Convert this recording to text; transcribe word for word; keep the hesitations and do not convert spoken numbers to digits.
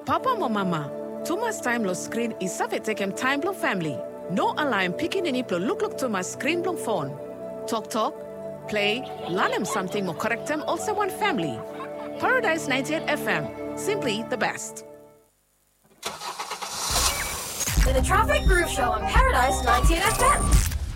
Papa mo mama, too much time lo screen is suffocating time block family. No alarm picking any plo look look too much screen block phone. Talk talk, play, learn them something more correct them also one family. Paradise ninety-eight F M, simply the best. The Traffic Groove Show on Paradise ninety-eight F M.